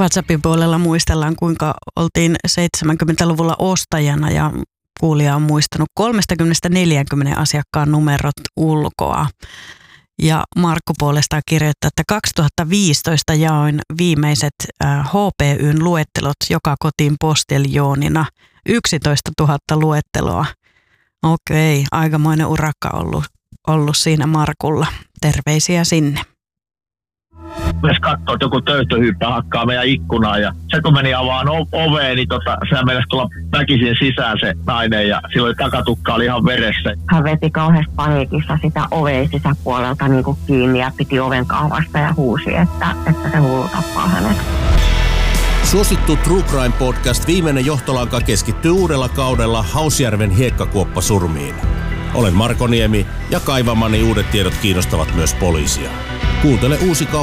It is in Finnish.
WhatsAppin puolella muistellaan, kuinka oltiin 70-luvulla ostajana ja kuulija on muistanut 30-40 asiakkaan numerot ulkoa. Ja Markku puolestaan kirjoittaa, että 2015 jaoin viimeiset HPYn luettelot joka kotiin posteljoonina. 11 000 luetteloa. Okei, aikamoinen urakka ollut siinä Markulla. Terveisiä sinne. Myös katsoo, että joku töyhtöhyyppä hakkaa meidän ikkunaa ja se kun meni avaan oveen, niin sehän meillä tulla väkisin sisään se nainen ja silloin takatukka oli ihan veressä. Hän veti kauheasti paniikissa sitä oveen sisäpuolelta niin kuin kiinni ja piti oven kahvasta ja huusi, että se hullu tappaa hänet. Suosittu True Crime Podcast Viimeinen johtolanka keskittyy uudella kaudella Hausjärven hiekkakuoppasurmiin. Olen Marko Niemi ja kaivamani uudet tiedot kiinnostavat myös poliisia. Kuuntele uusi kausi